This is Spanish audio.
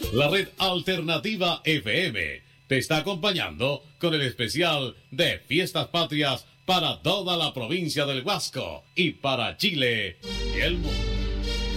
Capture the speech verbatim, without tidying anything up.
La red alternativa F M te está acompañando con el especial de Fiestas Patrias para toda la provincia del Huasco y para Chile y el mundo.